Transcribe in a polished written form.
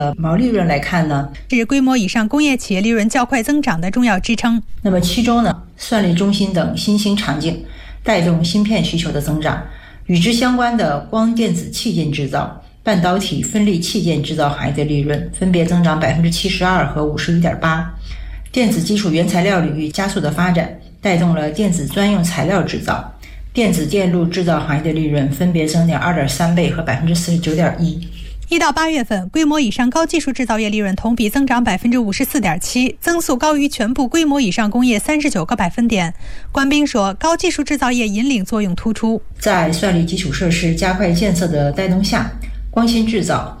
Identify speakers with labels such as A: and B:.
A: 毛利润来看呢，
B: 是规模以上工业企业利润较快增长的重要支撑。
A: 那么其中呢，算力中心等新兴场景带动芯片需求的增长，与之相关的光电子器件制造、半导体分立器件制造行业的利润分别增长72%和51.8%。电子基础原材料领域加速的发展，带动了电子专用材料制造、电子电路制造行业的利润分别增长2.3倍和49.1%。
B: 1到8月份，规模以上高技术制造业利润同比增长54.7%，增速高于全部规模以上工业39个百分点。官兵说，高技术制造业引领作用突出。
A: 在算力基础设施加快建设的带动下，光芯制造、